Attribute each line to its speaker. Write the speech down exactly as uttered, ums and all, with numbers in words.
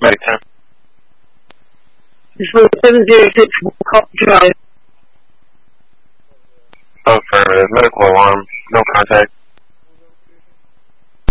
Speaker 1: Medic ten.
Speaker 2: This was seven zero six Cop Drive.
Speaker 1: Affirmative. Medical alarm. No contact.